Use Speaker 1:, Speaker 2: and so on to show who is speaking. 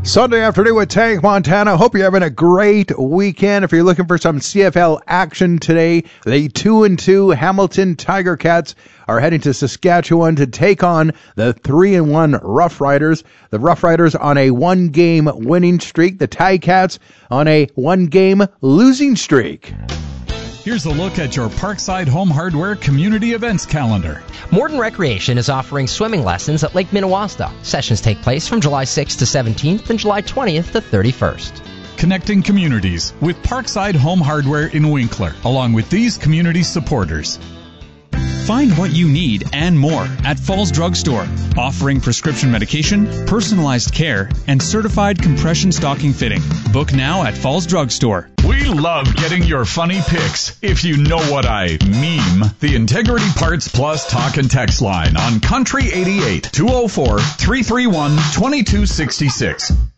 Speaker 1: Sunday afternoon with Tank Montana. Hope you're having a great weekend. If you're looking for some CFL action today, the 2-2 Hamilton Tiger Cats are heading to Saskatchewan to take on the 3-1 Rough Riders. The Rough Riders on a one-game winning streak. The Ticats on a one-game losing streak.
Speaker 2: Here's a look at your Parkside Home Hardware community events calendar.
Speaker 3: Morton Recreation is offering swimming lessons at Lake Minnewaska. Sessions take place from July 6th to 17th and July 20th to 31st.
Speaker 2: Connecting communities with Parkside Home Hardware in Winkler, along with these community supporters. Find what you need and more at Falls Drug Store, offering prescription medication, personalized care, and certified compression stocking fitting. Book now at Falls Drug Store. We love getting your funny pics. If you know what I meme, the Integrity Parts Plus talk and text line on Country 88 204-331-2266.